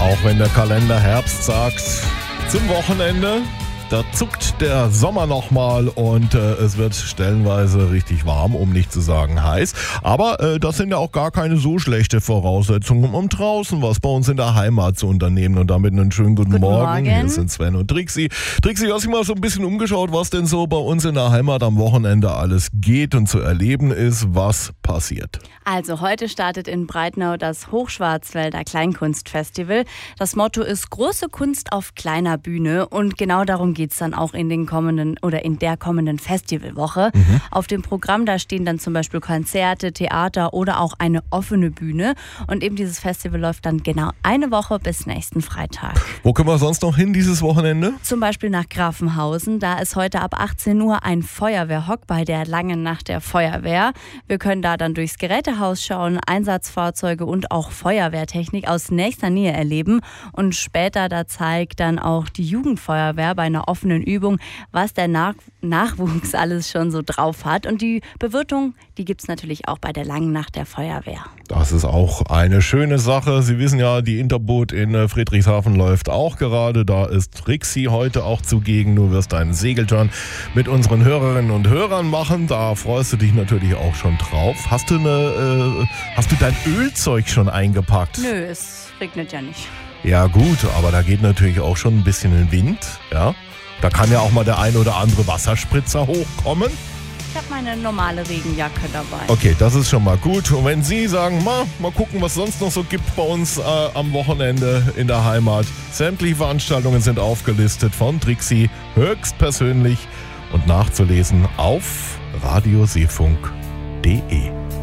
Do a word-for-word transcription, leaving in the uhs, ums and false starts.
Auch wenn der Kalender Herbst sagt, zum Wochenende, da zuckt der Sommer nochmal und äh, es wird stellenweise richtig warm, um nicht zu sagen heiß. Aber äh, das sind ja auch gar keine so schlechte Voraussetzungen, um draußen was bei uns in der Heimat zu unternehmen. Und damit einen schönen guten, Guten Morgen. Morgen. Hier sind Sven und Trixi. Trixi, hast du mal so ein bisschen umgeschaut, was denn so bei uns in der Heimat am Wochenende alles geht und zu erleben ist, was passiert? Also heute startet in Breitnau das Hochschwarzwälder Kleinkunstfestival. Das Motto ist große Kunst auf kleiner Bühne und genau darum geht es dann auch in den kommenden oder in der kommenden Festivalwoche. Mhm. Auf dem Programm, da stehen dann zum Beispiel Konzerte, Theater oder auch eine offene Bühne. Und eben dieses Festival läuft dann genau eine Woche bis nächsten Freitag. Wo können wir sonst noch hin dieses Wochenende? Zum Beispiel nach Grafenhausen. Da ist heute ab achtzehn Uhr ein Feuerwehrhock bei der Langen Nacht der Feuerwehr. Wir können da dann durchs Gerätehaus schauen, Einsatzfahrzeuge und auch Feuerwehrtechnik aus nächster Nähe erleben. Und später, da zeigt dann auch die Jugendfeuerwehr bei einer offenen Übung, was der Nach- Nachwuchs alles schon so drauf hat. Und die Bewirtung, die gibt es natürlich auch bei der Langen Nacht der Feuerwehr. Das ist auch eine schöne Sache. Sie wissen ja, die Interboot in Friedrichshafen läuft auch gerade. Da ist Trixi heute auch zugegen. Du wirst einen Segeltörn mit unseren Hörerinnen und Hörern machen. Da freust du dich natürlich auch schon drauf. Hast du, eine, äh, hast du dein Ölzeug schon eingepackt? Nö, es regnet ja nicht. Ja gut, aber da geht natürlich auch schon ein bisschen in Wind. Ja? Da kann ja auch mal der ein oder andere Wasserspritzer hochkommen. Ich habe meine normale Regenjacke dabei. Okay, das ist schon mal gut. Und wenn Sie sagen, mal, mal gucken, was sonst noch so gibt bei uns äh, am Wochenende in der Heimat. Sämtliche Veranstaltungen sind aufgelistet von Trixi höchstpersönlich und nachzulesen auf radioseefunk punkt de.